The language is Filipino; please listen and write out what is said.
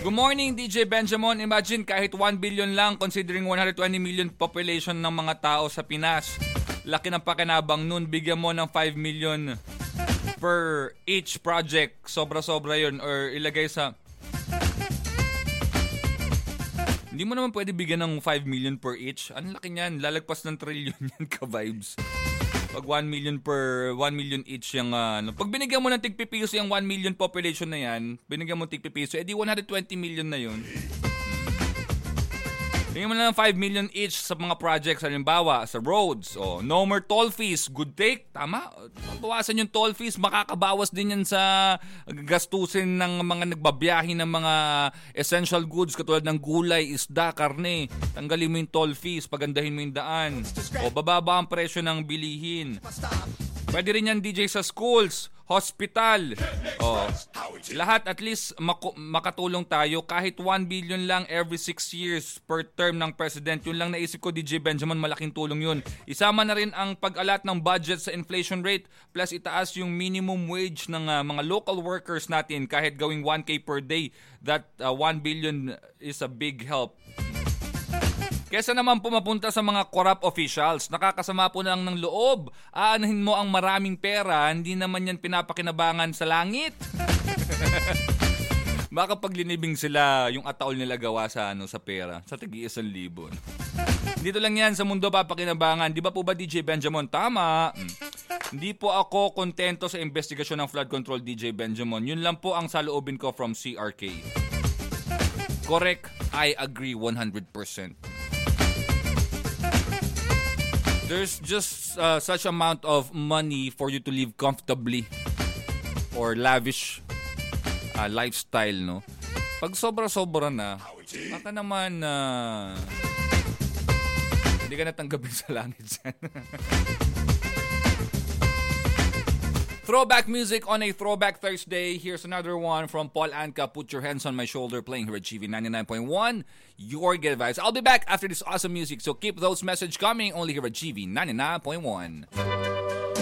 Good morning, DJ Benjamin. Imagine kahit 1 billion lang considering 120 million population ng mga tao sa Pinas. Laki ng pakinabang nun. Bigyan mo ng 5 million per each project. Sobra-sobra yun. Or ilagay sa... Hindi mo naman pwede bigyan ng 5 million per each. Ang laki niyan. Lalagpas ng trillion yan ka-vibes. Pag 1 million per 1 million each yung pag binigyan mo ng tigpipiso yung 1 million population na yan, binigyan mo ng tigpipiso, edi 120 million na yun. Bigyan mo na ng 5 million each sa mga projects, halimbawa sa roads. No more toll fees, good take, tama. Bawasan yung toll fees, makakabawas din yan sa gastusin ng mga nagbabiyahe ng mga essential goods katulad ng gulay, isda, karne. Tanggalin mo yung toll fees, pagandahin mo yung daan. Bababa ang presyo ng bilihin. Pwede rin yan, DJ, sa schools, hospital. Lahat at least makatulong tayo kahit 1 billion lang every 6 years per term ng president. Yun lang naisip ko, DJ Benjamin, malaking tulong yun. Isama na rin ang pag-alat ng budget sa inflation rate plus itaas yung minimum wage ng mga local workers natin kahit gawing 1K per day. That 1 billion is a big help. Kesa naman pumapunta sa mga corrupt officials, nakakasama po lang ng loob. Aanahin mo ang maraming pera, hindi naman yan pinapakinabangan sa langit. Baka pag linibing sila, yung ataol nila gawa sa pera, sa tigi-1,000. Dito lang yan sa mundo papakinabangan. Di ba po ba, DJ Benjamin? Tama. Hindi po ako kontento sa investigasyon ng flood control, DJ Benjamin. Yun lang po ang saloobin ko from CRK. Correct. I agree 100%. There's just such amount of money for you to live comfortably or lavish lifestyle, no? Pag sobra-sobra na, baka naman hindi ka natanggapin sa langit dyan. Throwback music on a Throwback Thursday. Here's another one from Paul Anka, Put Your Hands on My Shoulder, playing here at GV 99.1. Your Good Vibes. I'll be back after this awesome music, so keep those messages coming only here at GV 99.1.